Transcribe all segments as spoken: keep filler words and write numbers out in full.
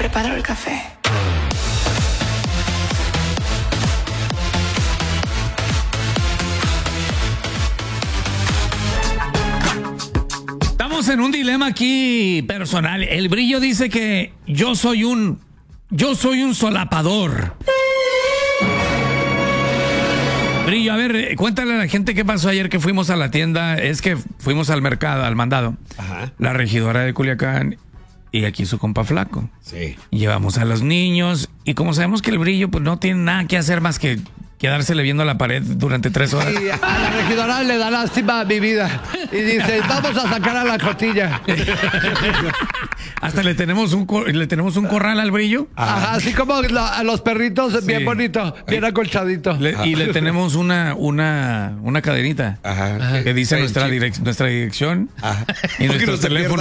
preparo el café. Estamos en un dilema aquí personal. El Brillo dice que yo soy un... Yo soy un solapador. Brillo, a ver, cuéntale a la gente qué pasó ayer que fuimos a la tienda. Es que fuimos al mercado, al mandado. Ajá. La regidora de Culiacán y aquí su compa Flaco. Sí. Llevamos a los niños y como sabemos que el Brillo pues no tiene nada que hacer más que quedársele viendo a la pared durante tres horas. Y a la regidora le da lástima a mi vida y dice, vamos a sacar a la costilla. Hasta le tenemos un le tenemos un corral al Brillo. Ajá, así como la, a los perritos, sí. Bien bonito, bien acolchadito. Le, y le tenemos una una una cadenita. Ajá. Que dice nuestra direc nuestra dirección. Ajá. Y nuestro teléfono.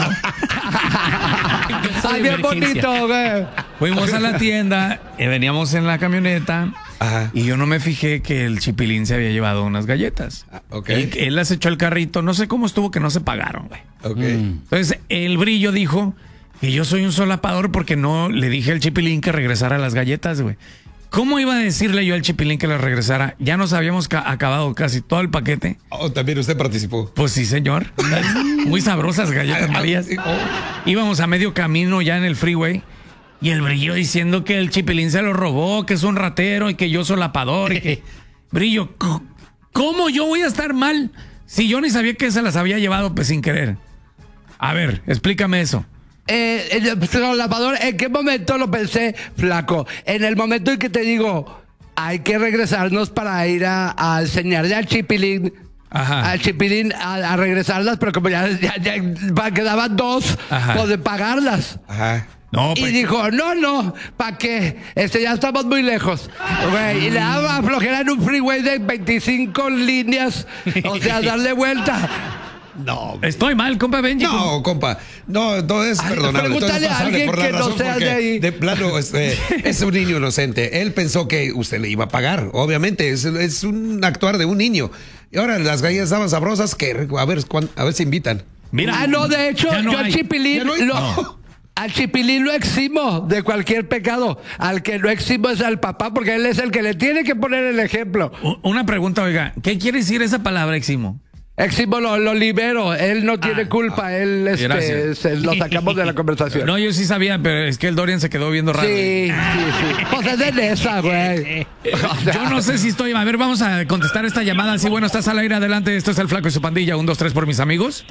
Ay, bien bonito, güey. Fuimos a la tienda, y veníamos en la camioneta. Ajá. Y yo no me fijé que el Chipilín se había llevado unas galletas. Ah, okay. él, él las echó al carrito. No sé cómo estuvo que no se pagaron, güey. Okay. Mm. Entonces, el Brillo dijo que yo soy un solapador porque no le dije al Chipilín que regresara las galletas, güey. ¿Cómo iba a decirle yo al Chipilín que las regresara? Ya nos habíamos ca acabado casi todo el paquete. Oh, también usted participó. Pues sí, señor. Muy sabrosas galletas Marías. Íbamos a medio camino ya en el freeway. Y el Brillo diciendo que el Chipilín se lo robó, que es un ratero y que yo solapador. Y que... Brillo, ¿cómo yo voy a estar mal si yo ni sabía que se las había llevado pues sin querer? A ver, explícame eso. Eh, el solapador, ¿en qué momento lo pensé, Flaco? En el momento en que te digo, hay que regresarnos para ir a, a enseñarle al Chipilín. Ajá. Al Chipilín a, a regresarlas, pero como ya, ya, ya quedaban dos, pues de pagarlas. Ajá. No, y pues, dijo, no, no, ¿para qué? Este, ya estamos muy lejos. Güey, y le daba flojera en un freeway de veinticinco líneas, o sea, darle vuelta. No, estoy mal, compa Benji. No, compa, no, no es Ay, perdonable. Pregúntale a alguien por la que no razón sea de ahí. De plano, este, es un niño inocente. Él pensó que usted le iba a pagar, obviamente, es, es un actuar de un niño. Y ahora las galletas estaban sabrosas, que a ver, a ver si invitan. Mira, ah, no, de hecho, no yo al Chipilín no lo... No. Al Chipilín lo eximo de cualquier pecado. Al que no eximo es al papá, porque él es el que le tiene que poner el ejemplo. Una pregunta, oiga, ¿qué quiere decir esa palabra, eximo? Eximo lo, lo libero, él no tiene ah, culpa, ah, él este, se, lo sacamos de la conversación. No, yo sí sabía, pero es que el Dorian se quedó viendo raro. Sí, sí, sí. Pues es de esa, güey. Yo no sé si estoy... A ver, vamos a contestar esta llamada. Sí, bueno, estás al aire, adelante. Esto es El Flaco y su pandilla. Un, dos, tres por mis amigos.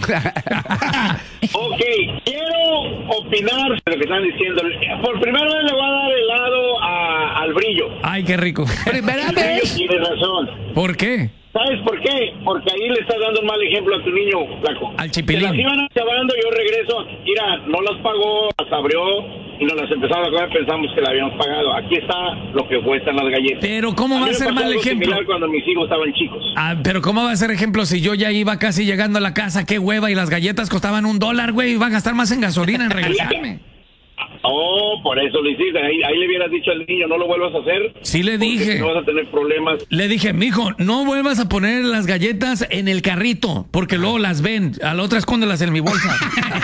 Ok, quiero opinar de lo que están diciendo. Por primera vez le voy a dar helado a, al Brillo. Ay, qué rico. Primera vez. Tiene razón. ¿Por qué? ¿Sabes por qué? Porque ahí le estás dando un mal ejemplo a tu niño, Flaco. Al Chipilín. Se las iban acabando, yo regreso. Mira, no las pagó, las abrió y nos las empezamos a comer. Pensamos que la habíamos pagado. Aquí está lo que cuestan las galletas. Pero ¿cómo va a, a ser mal ejemplo? Cuando mis hijos estaban chicos. Ah, pero ¿cómo va a ser ejemplo si yo ya iba casi llegando a la casa? Qué hueva, y las galletas costaban un dólar, güey. Iba a gastar más en gasolina en regresarme. Oh, por eso lo hiciste. Ahí, ahí le hubieras dicho al niño, no lo vuelvas a hacer. Sí le dije. No vas a tener problemas. Le dije, mijo, no vuelvas a poner las galletas en el carrito, porque luego las ven. A la otra escóndelas en mi bolsa.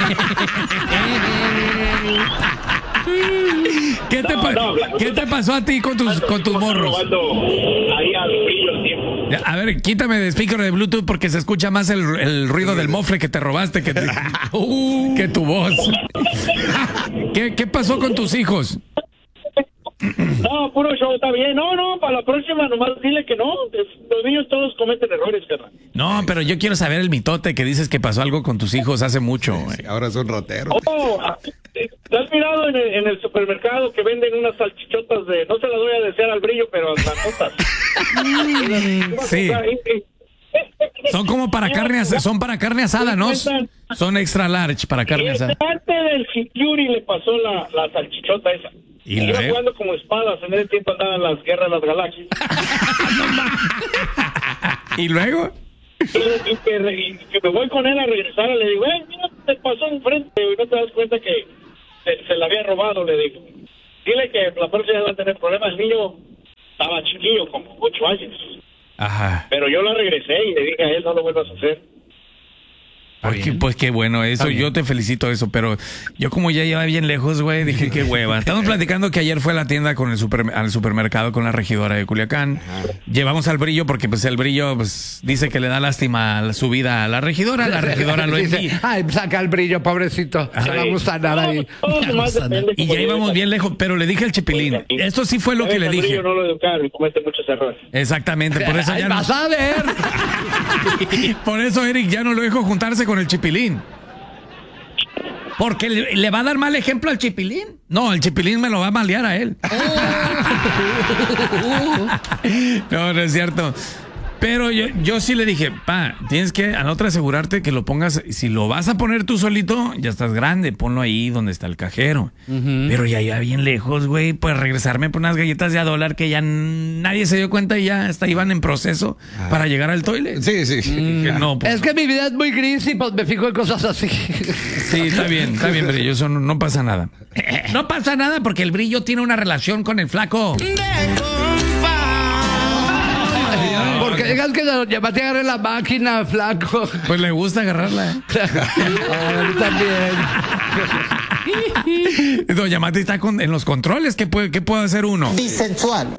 ¿Qué, te no, no, ¿Qué te pasó a ti con tus, con tus morros? Ahí al brillo el tiempo. A ver, quítame de speaker de Bluetooth porque se escucha más el, el ruido del mofle que te robaste que, te, uh, que tu voz. ¿Qué, ¿Qué pasó con tus hijos? No, puro show, está bien. No, no, para la próxima nomás dile que no. Los niños todos cometen errores, carnal. No, pero yo quiero saber el mitote que dices que pasó algo con tus hijos hace mucho. Sí, ahora son rateros. Oh, ¿te has mirado en el, en el supermercado que venden unas salchichotas de... No se las voy a desear al Brillo, pero las notas? Sí. Son como para carne, son para carne asada, ¿no? Son extra large para carne asada. Parte del Fury le pasó la, la salchichota esa. Y iba jugando como espadas, en ese tiempo andaban las guerras de las galaxias. ¿Y luego? Y, y, que, y que me voy con él a regresar, le digo, eh, mira, te pasó enfrente, y no te das cuenta que se, se la había robado, le digo. Dile que la próxima va a tener problemas. El niño estaba chiquillo, como ocho años. Ajá. Pero yo la regresé y le dije a él, no lo vuelvas a hacer. Pues, qué, pues qué bueno, eso, yo te felicito eso, pero yo como ya iba bien lejos, güey, dije qué hueva. Estamos platicando que ayer fue a la tienda con el super, al supermercado con la regidora de Culiacán. Ajá. Llevamos al Brillo porque pues el Brillo pues, dice que le da lástima su vida a la regidora, la regidora lo envía. Ay, saca el Brillo, pobrecito, se va a gustar nada ahí. Y ya íbamos bien lejos, pero le dije al Chipilín, esto sí fue lo que le dije. No lo educaron y comete muchos errores. Exactamente, por eso ya no... ¡Vas a ver! Por eso Eric ya no lo dejo juntarse con el Chipilín. Porque le, le va a dar mal ejemplo al Chipilín. No, el Chipilín me lo va a malear a él. No, no es cierto. Pero yo, yo sí le dije, pa, tienes que a la otra asegurarte que lo pongas, si lo vas a poner tú solito, ya estás grande, ponlo ahí donde está el cajero. Uh-huh. Pero ya iba bien lejos, güey, pues regresarme por unas galletas de a dólar que ya nadie se dio cuenta y ya hasta iban en proceso ah. para llegar al toilet. Sí, sí. Mm, que no, pues, es que mi vida es muy gris y pues me fijo en cosas así. Sí, está bien, está bien, Brillo, eso no, no pasa nada. No pasa nada porque el Brillo tiene una relación con el flaco. Porque digas que Doña Mati agarre la máquina, flaco. Pues le gusta agarrarla. ¿eh? A mí también. Doña Mati está con, en los controles. ¿Qué puede, qué puede hacer uno? Bisensual.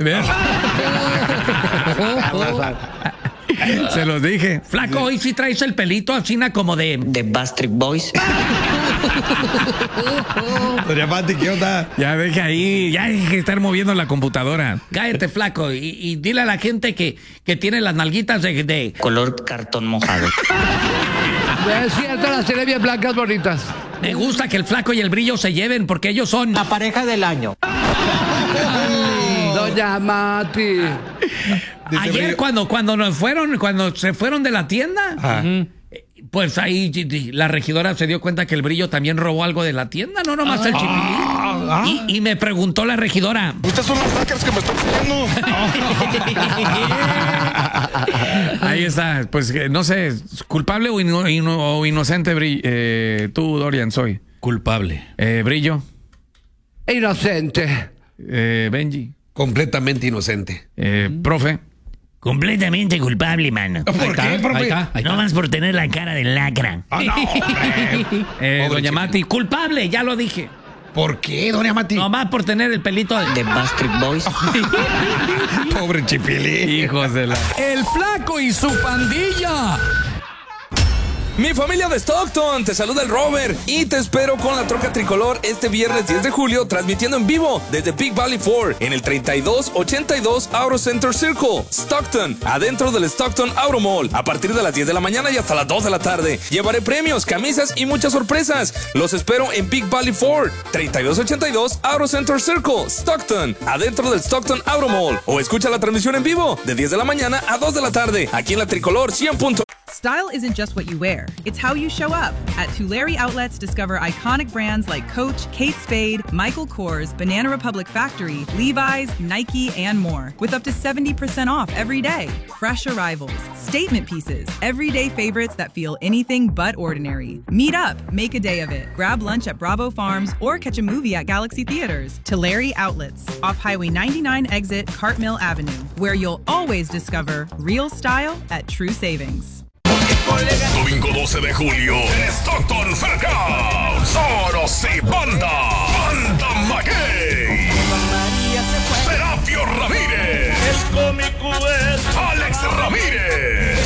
Se los dije. Flaco, hoy sí traes el pelito así como de... De Backstreet Boys. Doña Mati, ¿qué onda? Ya deje ahí, ya deje de estar moviendo la computadora. Cállate, flaco, y, y dile a la gente que, que tiene las nalguitas de... de... color cartón mojado. Es cierto, las tiene bien blancas bonitas. Me gusta que el flaco y el Brillo se lleven porque ellos son... la pareja del año. Doña Mati. Ayer cuando, cuando nos fueron, cuando se fueron de la tienda, ajá, pues ahí la regidora se dio cuenta que el Brillo también robó algo de la tienda, no nomás ah, el Chipilín. Ah, y, y me preguntó la regidora, ustedes son los hackers que me están siguiendo. Ahí está, pues no sé, culpable o, ino, ino, o inocente, Brillo, eh, tú, Dorian, soy. Culpable. Eh, Brillo. Inocente. Eh, Benji. Completamente inocente. Eh, profe. Completamente culpable, mano. ¿Por ahí qué, está, profe? ahí está, ahí no más por tener la cara de lacra. Oh, no, eh, doña Mati, culpable, ya lo dije. ¿Por qué, doña Mati? No más por tener el pelito de, de Backstreet Boys. Pobre Chipilín. Hijos de la... El flaco y su pandilla. Mi familia de Stockton, te saluda el Robert y te espero con la troca tricolor este viernes diez de julio transmitiendo en vivo desde Big Valley Ford en el treinta y dos ochenta y dos Auto Center Circle, Stockton, adentro del Stockton Auto Mall, a partir de las diez de la mañana y hasta las dos de la tarde. Llevaré premios, camisas y muchas sorpresas. Los espero en Big Valley Ford, treinta y dos ochenta y dos Auto Center Circle, Stockton, adentro del Stockton Auto Mall, o escucha la transmisión en vivo de diez de la mañana a dos de la tarde aquí en la tricolor cien punto uno. Style isn't just what you wear, it's how you show up. At Tulare Outlets, discover iconic brands like Coach, Kate Spade, Michael Kors, Banana Republic Factory, Levi's, Nike, and more. With up to seventy percent off every day. Fresh arrivals, statement pieces, everyday favorites that feel anything but ordinary. Meet up, make a day of it. Grab lunch at Bravo Farms or catch a movie at Galaxy Theaters. Tulare Outlets, off Highway ninety-nine exit Cartmill Avenue, where you'll always discover real style at true savings. Domingo doce de julio en Stockton Fairgrounds. Soros y Banda. Banda Mackey. Serapio Ramírez. El cómico es Alex Ramírez.